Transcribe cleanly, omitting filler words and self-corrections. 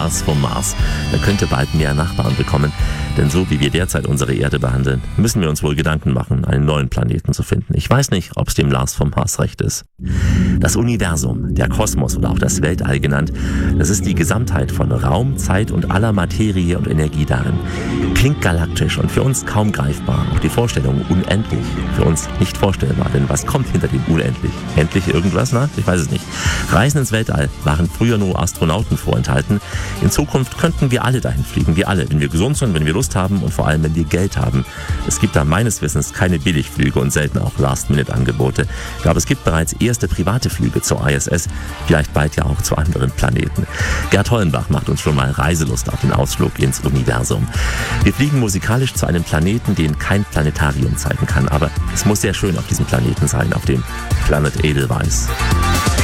Lars vom Mars. Er könnte bald mehr Nachbarn bekommen, denn so wie wir derzeit unsere Erde behandeln, müssen wir uns wohl Gedanken machen, einen neuen Planeten zu finden. Ich weiß nicht, ob es dem Lars vom Mars recht ist. Das Universum, der Kosmos oder auch das Weltall genannt, das ist die Gesamtheit von Raum, Zeit und aller Materie und Energie darin. Klingt galaktisch und für uns kaum greifbar. Auch die Vorstellung unendlich, für uns nicht vorstellbar, denn was kommt hinter dem Unendlich? Endlich irgendwas? Na, ich weiß es nicht. Reisen ins Weltall waren früher nur Astronauten vorenthalten. In Zukunft könnten wir alle dahin fliegen, wir alle, wenn wir gesund sind, wenn wir Lust haben und vor allem, wenn wir Geld haben. Es gibt da meines Wissens keine Billigflüge und selten auch Last-Minute-Angebote. Ich glaube, es gibt bereits erste private Flüge zur ISS, vielleicht bald ja auch zu anderen Planeten. Gerd Hollenbach macht uns schon mal Reiselust auf den Ausflug ins Universum. Wir fliegen musikalisch zu einem Planeten, den kein Planetarium zeigen kann, aber es muss sehr schön auf diesem Planeten sein, auf dem Planet Edelweiss.